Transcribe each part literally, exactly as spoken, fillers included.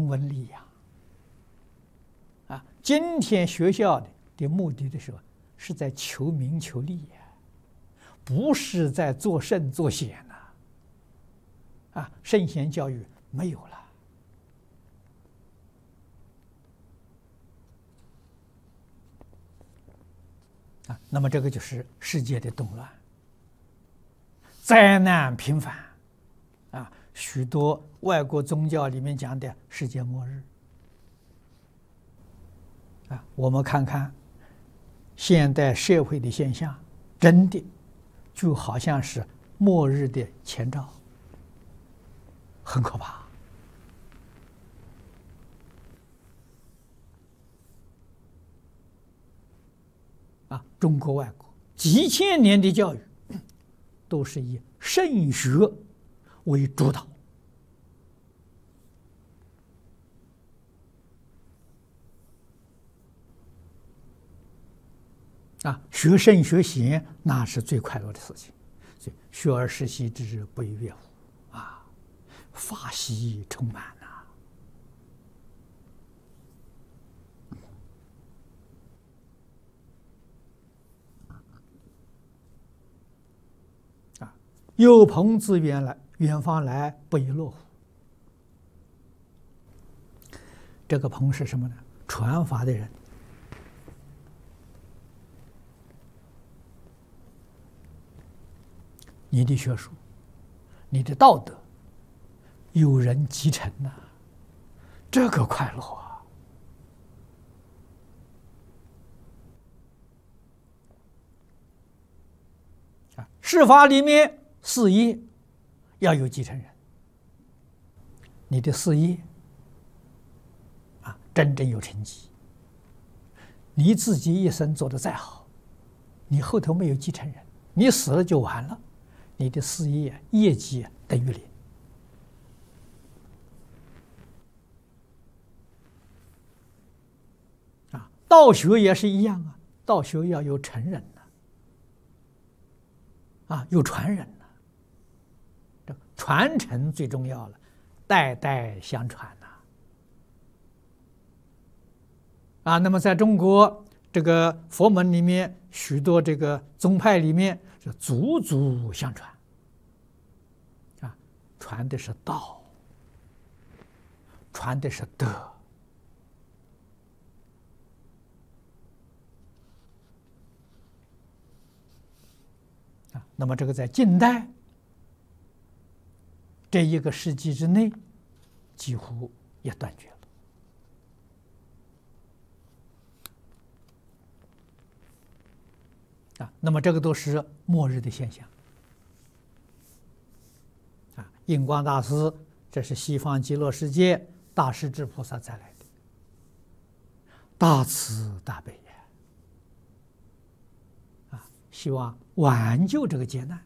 文理呀。啊，今天学校的的目的的时候，是在求名求利呀，不是在做圣做贤呐。啊，圣贤教育没有了。啊，那么这个就是世界的动乱，灾难频繁。啊，许多外国宗教里面讲的世界末日。啊，我们看看现代社会的现象，真的就好像是末日的前兆，很可怕。啊，中国外国几千年的教育都是以圣学为主导。啊，学圣学贤那是最快乐的事情，所以学而时习之，不亦乐乎啊！法喜充满呐！啊，有朋自远来，远方来，不亦乐乎。这个朋是什么呢？传法的人。你的学术，你的道德，有人继承呐、啊，这个快乐啊！啊，事法里面事业要有继承人，你的事业啊真正有成绩，你自己一生做得再好，你后头没有继承人，你死了就完了。你的事业业绩等于零。啊，道学也是一样啊，道学要有传人呐，啊，有传人呐，这传承最重要了，代代相传呐。啊，那么在中国这个佛门里面，许多这个宗派里面是祖祖相传。传的是道，传的是德。啊，那么这个在近代这一个世纪之内，几乎也断绝了。啊，那么这个都是末日的现象。印光大师，这是西方极乐世界大势至菩萨再来的，大慈大悲呀！啊，希望挽救这个劫难。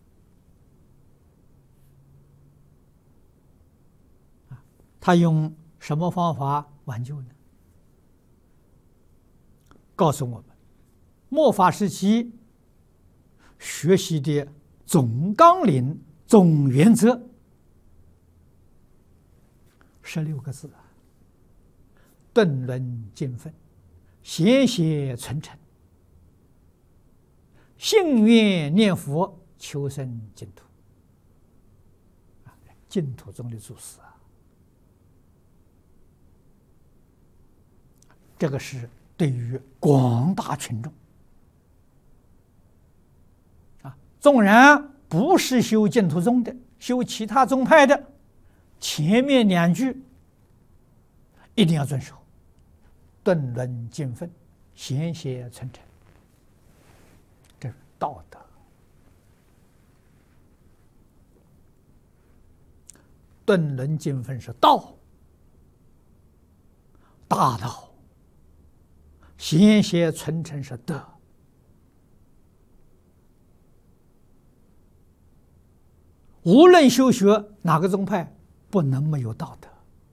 啊，他用什么方法挽救呢？告诉我们，末法时期学习的总纲领、总原则。十六个字啊，顿伦尽分，贤邪存诚，信愿念佛，求生净土。啊，净土中的祖师啊，这个是对于广大群众啊，纵然不是修净土宗的，修其他宗派的。前面两句一定要遵守，顿伦尽分，贤邪存诚，这是道德。顿伦尽分是道，大道；贤邪存诚是德。无论修学哪个宗派，不能没有道德。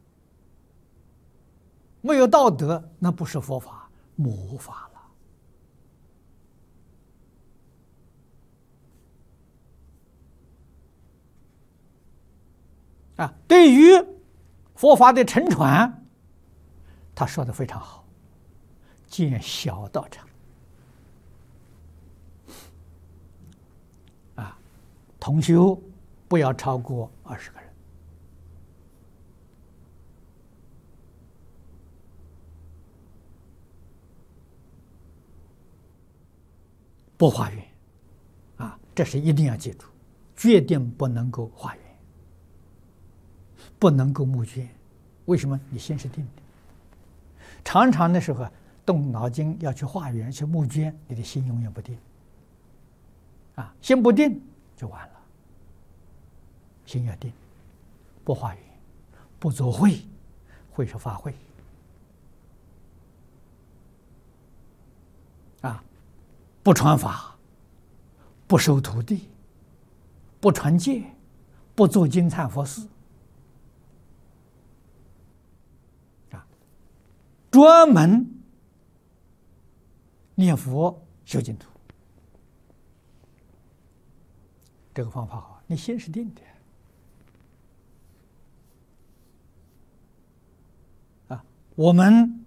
没有道德，那不是佛法，魔法了。啊，对于佛法的沉传，他说的非常好，建小道场啊，同修不要超过二十个人，不化缘啊，这是一定要记住，决定不能够化缘，不能够募捐。为什么？你心是定的。常常的时候动脑筋要去化缘、去募捐，你的心永远不定啊，心不定就完了。心要定，不化缘，不做会，会是法会啊，不传法，不收徒弟，不传戒，不做金忏佛事啊，专门念佛修净土。这个方法好，你心是定的啊。我们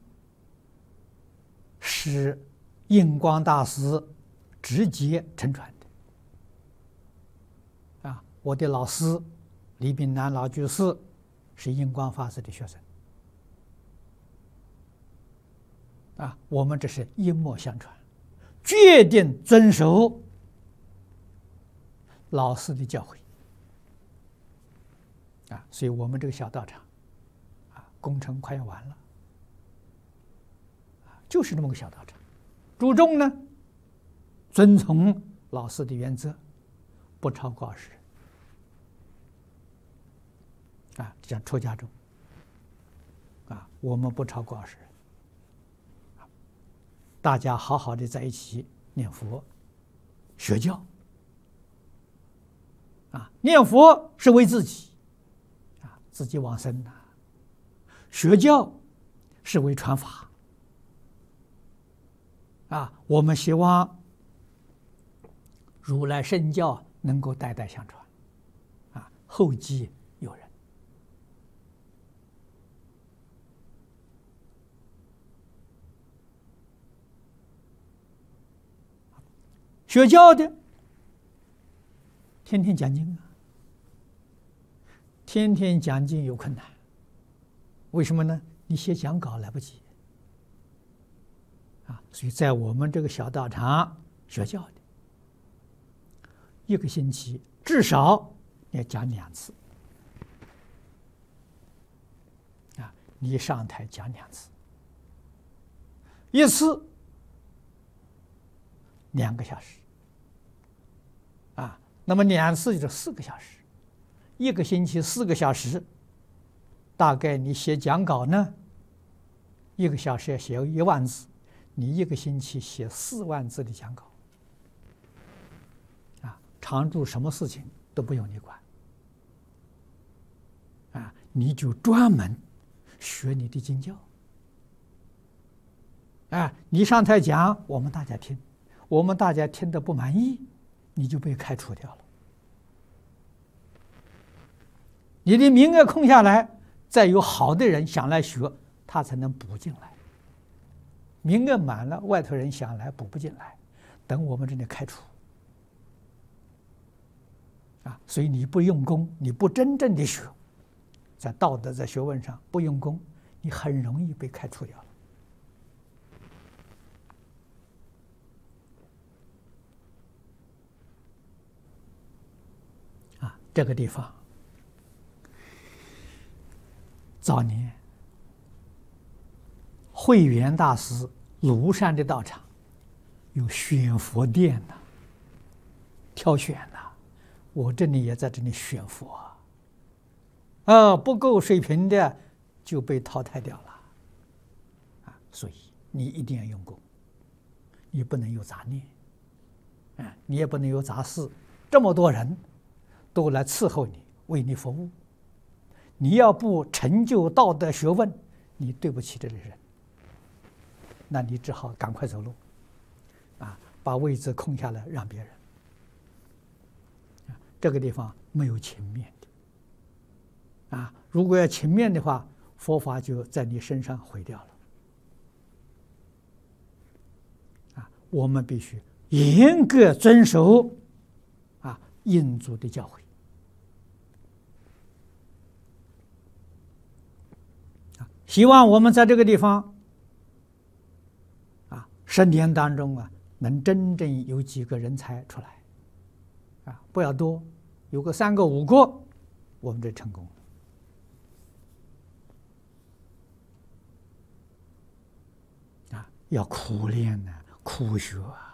是印光大师直接承传的啊。我的老师李炳南老居士是印光法师的学生啊。我们这是一脉相传，决定遵守老师的教诲啊。所以我们这个小道场啊，工程快要完了，就是这么个小道场。注重呢，遵从老师的原则，不超过二十人啊，像出家众啊，我们不超过二十人，大家好好的在一起念佛、学教啊。念佛是为自己啊，自己往生的；学教是为传法啊。我们希望如来圣教能够代代相传啊，后继有人。学教的天天讲经啊，天天讲经有困难，为什么呢？你写讲稿来不及啊。所以在我们这个小道场学教的，一个星期至少要讲两次啊，你上台讲两次，一次两个小时啊，那么两次就是四个小时，一个星期四个小时，大概你写讲稿呢，一个小时要写一万字，你一个星期写四万字的讲稿啊，常住什么事情都不用你管啊，你就专门学你的经教啊，你上台讲，我们大家听，我们大家听得不满意，你就被开除掉了。你的名额空下来，再有好的人想来学，他才能补进来。名额满了，外头人想来补不进来，等我们这里开除啊。所以你不用功，你不真正的学，在道德在学问上不用功，你很容易被开除掉了。啊，这个地方早年慧远大师庐山的道场有选佛殿呐、啊，挑选呐、啊，我这里也在这里选佛啊，啊，不够水平的就被淘汰掉了啊。所以你一定要用功，你不能有杂念，啊，你也不能有杂事，这么多人都来伺候你，为你服务。你要不成就道德学问，你对不起这些人，那你只好赶快走路，啊，把位置空下来让别人。这个地方没有情面的，啊，如果要情面的话， 佛法就在你身上毁掉了。啊，我们必须严格遵守啊印祖的教诲。啊，希望我们在这个地方啊，十年当中啊，能真正有几个人才出来，啊，不要多，有个三个五个，我们就成功了。啊，要苦练呢、啊，苦学啊。